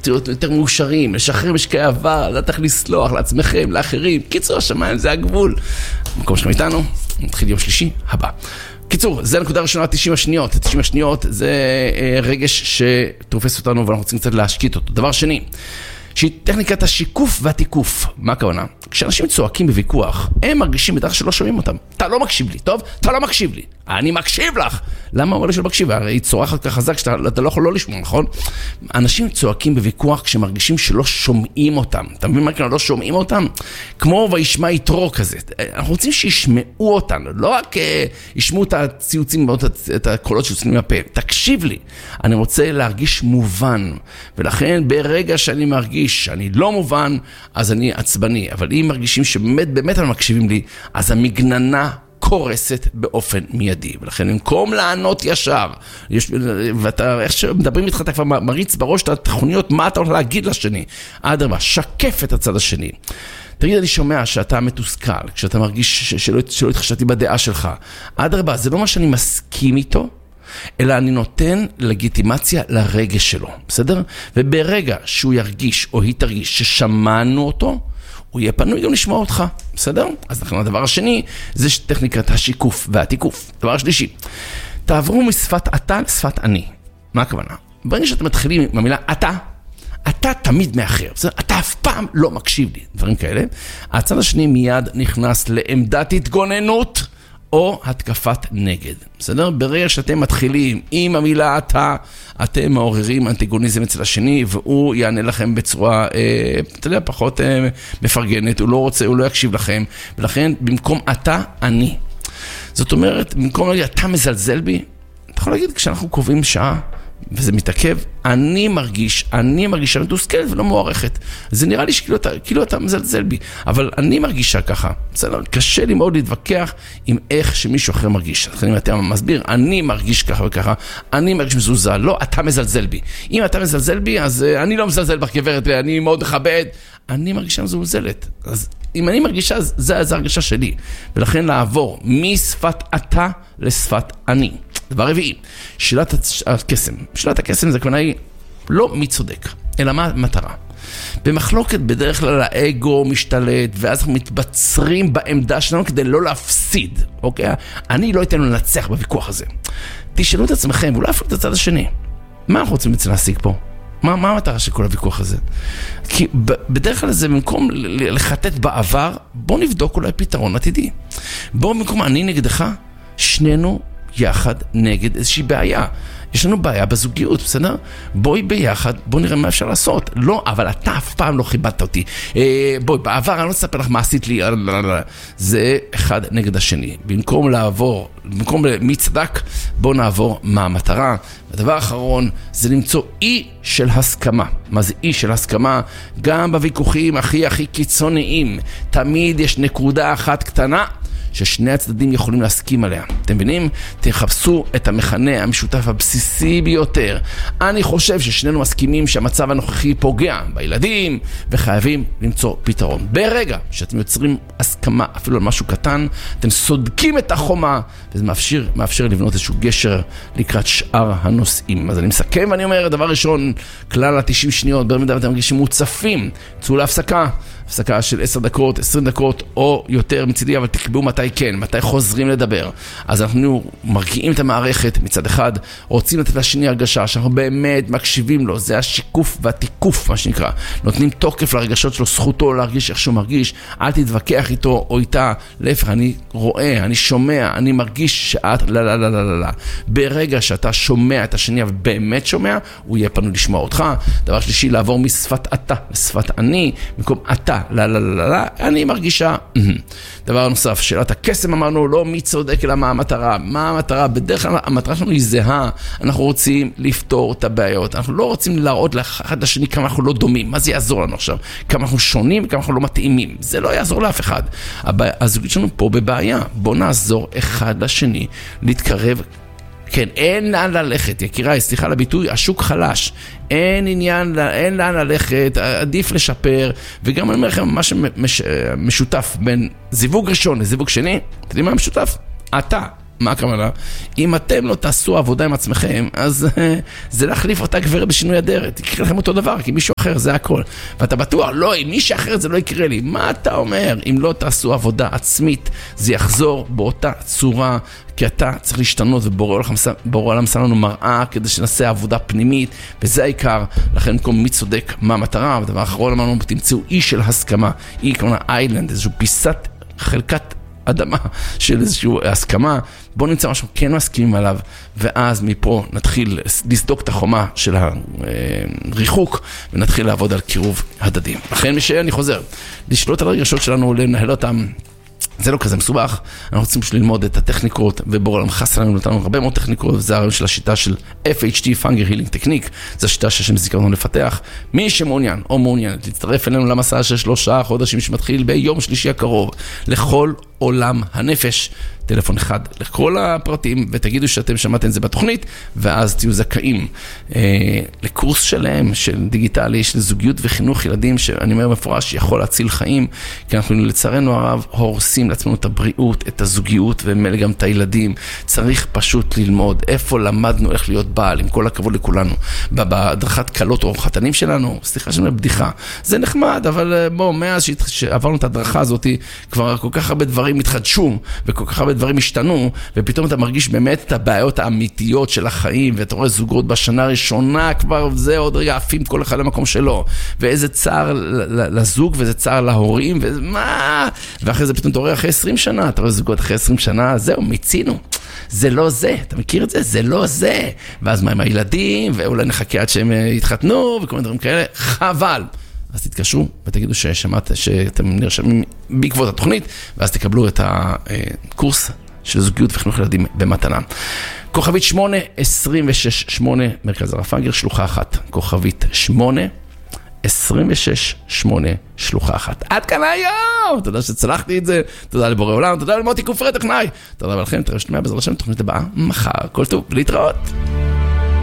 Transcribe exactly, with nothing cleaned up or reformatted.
להיות יותר מאושרים, לשחרר משקעי עבר, לדעת לסלוח לעצמכם, לאחרים. קיצור, השמיים זה הגבול. המקום שלכם איתנו, נתחיל יום שלישי הבא. קיצור, זה הנקודה הראשונה, תשעים השניות. תשעים השניות זה רגש שתופס אותנו ואנחנו רוצים קצת להשקיט אותו. דבר שני, שהיא טכניקת השיקוף והתיקוף. מה הכוונה? כשאנשים צועקים בוויכוח, הם מרגישים בדרך שלא שומעים אותם. אתה לא מקשיב לי, טוב? אתה לא מקשיב לי. אני מקשיב לך. למה אומר לי שלא מקשיב? הרי היא צורחת כך חזק שאתה לא יכול לא לשמוע, נכון? אנשים צועקים בוויכוח כשמרגישים שלא שומעים אותם. אתה מבין מה כאן? לא שומעים אותם? כמו וישמע יתרו כזה. אנחנו רוצים שישמעו אותנו. לא רק ישמעו את הציוצים, את הקולות שיוצאים מהפה. תקשיב לי. אני רוצה להרגיש מובן. ולכן ברגע שאני מרגיש שאני לא מובן, אז אני עצבני. אבל אם מרגישים שבאמת, באמת הם מקשיבים לי, אז המגננה קורסת באופן מיידי. ולכן במקום לענות ישר, יש, ואתה, איך שמדברים איתך, אתה כבר מריץ בראש את התכוניות, מה אתה הולך להגיד לשני? אדרבה, שקף את הצד השני. תגיד, אני שומע שאתה מתוסכל, כשאתה מרגיש שלא, שלא התחשבתי בדעה שלך. אדרבה, זה לא מה שאני מסכים איתו, אלא אני נותן לגיטימציה לרגש שלו, בסדר? וברגע שהוא ירגיש או היא תרגיש ששמענו אותו, הוא יהיה פנוי גם לשמוע אותך, בסדר? אז לכן הדבר השני, זה טכניקת השיקוף והתיקוף. דבר שלישי, תעברו משפת אתה לשפת אני. מה הכוונה? ברגע שאתם מתחילים עם המילה אתה, אתה תמיד מאחר, בסדר? אתה אף פעם לא מקשיב לי, דברים כאלה. הצד השני מיד נכנס לעמדת התגוננות, או התקפת נגד, בסדר? ברגע שאתם מתחילים עם המילה אתה, אתם מעוררים אנטגוניזם אצל השני, והוא יענה לכם בצורה, אה, אתה יודע, פחות אה, מפרגנת, הוא לא רוצה, הוא לא יקשיב לכם, ולכן במקום אתה, אני. זאת אומרת, במקום להגיד, אתה מזלזל בי, אתה יכול להגיד, כשאנחנו קובעים שעה, וזה מתעכב, אני מרגיש, אני מרגישה מתוסכלת ולא מוערכת. זה נראה לי שכאילו אתה, כאילו אתה מזלזל בי, אבל אני מרגישה ככה. בסדר, קשה לי מאוד להתווכח עם איך שמישהו אחר מרגיש. אם אתה מסביר, אני מרגיש ככה וככה, אני מרגיש מזוזל, לא, אתה מזלזל בי. אם אתה מזלזל בי, אז אני לא מזלזל בך גברת, אני מאוד מכבד. אני מרגישה מזולזלת. אז אם אני מרגישה, זה, זה הרגשה שלי. ולכן לעבור משפת אתה לשפת אני. דבר רביעי, שאלת הקסם. שאלת הקסם זה כמובן היא לא מי צודק, אלא מה המטרה. במחלוקת בדרך כלל האגו משתלט, ואז אנחנו מתבצרים בעמדה שלנו כדי לא להפסיד, אוקיי? אני לא אתן לו לנצח בוויכוח הזה. תשאלו את עצמכם, ואולי אפילו את הצד השני. מה אנחנו רוצים בעצם להשיג פה? מה, מה המטרה של כל הוויכוח הזה? כי בדרך כלל זה במקום לחטט בעבר, בוא נבדוק אולי פתרון עתידי. בוא במקום אני נגדך, שנינו יחד נגד איזושהי בעיה. יש לנו בעיה בזוגיות, בסדר? בואי ביחד, בוא נראה מה אפשר לעשות. לא, אבל אתה אף פעם לא חיבדת אותי. אה, בואי, בעבר אני לא אספר לך מה עשית לי. זה אחד נגד השני. במקום לעבור, במקום מי צדק, בוא נעבור מה המטרה. הדבר האחרון זה למצוא אי של הסכמה. מה זה אי של הסכמה? גם בוויכוחים הכי הכי קיצוניים, תמיד יש נקודה אחת קטנה, ששני הצדדים יכולים להסכים עליה. אתם מבינים? תחפשו את המכנה המשותף הבסיסי ביותר. אני חושב ששנינו מסכימים שהמצב הנוכחי פוגע בילדים, וחייבים למצוא פתרון. ברגע שאתם יוצרים הסכמה אפילו על משהו קטן, אתם סודקים את החומה, וזה מאפשר, מאפשר לבנות איזשהו גשר לקראת שאר הנושאים. אז אני מסכם ואני אומר, דבר ראשון, כלל ה-תשעים שניות, במידה ואתם מרגישים מוצפים, צאו להפסקה. הפסקה של עשר דקות, עשרים דקות או יותר מצידי, אבל תקבעו מתי כן, מתי חוזרים לדבר. אז אנחנו מרגיעים את המערכת מצד אחד, רוצים לתת לשני הרגשה שאנחנו באמת מקשיבים לו, זה השיקוף והתיקוף מה שנקרא. נותנים תוקף לרגשות שלו, זכותו להרגיש איך שהוא מרגיש, אל תתווכח איתו או איתה, להפך, אני רואה, אני שומע, אני מרגיש שאת לא לא לא לא לא. ברגע שאתה שומע את השני אבל באמת שומע, הוא יהיה פנוי לשמוע אותך. דבר שלישי, לעבור משפת אתה לשפת אני, במקום אתה לא, לא, לא, לא, אני מרגישה. דבר נוסף, שאלת הקסם אמרנו, לא מי צודק אלא מה המטרה. מה המטרה? בדרך כלל המטרה שלנו היא זהה. אנחנו רוצים לפתור את הבעיות. אנחנו לא רוצים להראות לאחד לשני כמה אנחנו לא דומים. מה זה יעזור לנו עכשיו? כמה אנחנו שונים וכמה אנחנו לא מתאימים. זה לא יעזור לאף אחד. הזוגית שלנו פה בבעיה. בוא נעזור אחד לשני להתקרב. כן, אין לאן ללכת, יקירה, סליחה לביטוי, השוק חלש, אין עניין, אין לאן ללכת, עדיף לשפר, וגם אני אומר לכם, מה שמשותף בין זיווג ראשון לזיווג שני, אתה יודעים מה משותף? אתה, מה הכוונה? אם אתם לא תעשו עבודה עם עצמכם, אז זה להחליף אותה גברת בשינוי אדרת. יקרה לכם אותו דבר, כי מישהו אחר זה הכל. ואתה בטוח, לא, אם מישהו אחר זה לא יקרה לי. מה אתה אומר? אם לא תעשו עבודה עצמית, זה יחזור באותה צורה, כי אתה צריך להשתנות, ובורא עולם שם לנו מראה כדי שנעשה עבודה פנימית, וזה העיקר. לכן במקום מי צודק מה המטרה, ודבר אחרון אמרנו, תמצאו אי של הסכמה, אי כמובן איילנד, איזשהו פיסת חלקת אדמה של איזושהי הסכמה, בואו נמצא משהו כן מסכימים עליו, ואז מפה נתחיל לסדוק את החומה של הריחוק, ונתחיל לעבוד על קירוב הדדים. לכן משאני חוזר, לשלוט על הרגשות שלנו, לנהל אותם, זה לא כזה מסובך, אנחנו רוצים ללמוד את הטכניקות, ובורא עולם חסר לנו נתנו הרבה מאוד טכניקות, וזה הרעיון של השיטה של אף אייץ' טי, Fanger Healing Technique, זו השיטה שהשם זיכרנו לפתח. מי שמעוניין או מעוניין, להצטרף אלינו למסע של שלושה חודשים שמתחיל ביום שלישי הקרוב, לכל עולם הנפש, טלפון אחד לכל הפרטים, ותגידו שאתם שמעתם את זה בתוכנית, ואז תהיו זכאים אה, לקורס שלם של דיגיטלי, של זוגיות וחינוך ילדים, שאני אומר מפורש, יכול להציל חיים, כי אנחנו לצערנו הרב הורסים לעצמנו את הבריאות, את הזוגיות, ומלא גם את הילדים. צריך פשוט ללמוד איפה למדנו איך להיות בעל, עם כל הכבוד לכולנו, בהדרכת קלות או חתנים שלנו, סליחה שאני אומר בדיחה, זה נחמד, אבל בוא, מאז שעברנו את ההדרכה הזאת, כבר כל כך הרבה דברים התחדשו, וכל כך הרבה דברים השתנו, ופתאום אתה מרגיש באמת את הבעיות האמיתיות של החיים, ואתה רואה זוגות בשנה הראשונה, כבר זה עוד רגע עפים כל אחד למקום שלו, ואיזה צער לזוג, ואיזה צער להורים, ומה? ואחרי זה פתאום אתה רואה אחרי עשרים שנה, אתה רואה זוגות אחרי עשרים שנה, זהו, מיצינו. זה לא זה, אתה מכיר את זה? זה לא זה. ואז מה עם הילדים, ואולי נחכה עד שהם יתחתנו, וכל מיני דברים כאלה, חבל. אז תתקשרו ותגידו ששמעת, שאתם נרשמים בעקבות התוכנית, ואז תקבלו את הקורס של זוגיות וחינוך ילדים במתנה. כוכבית שמונה עשרים ושש שמונה, מרכז הרב פאנגר, שלוחה אחת. כוכבית שמונה עשרים ושש שמונה, שלוחה אחת. עד כאן היום! תודה שצלחתי את זה, תודה לבורא עולם, תודה למוטי כופרי טכנאי, תודה לכם, תראה שתמיה בעזרת השם, תוכנית הבאה מחר, כל טוב, להתראות.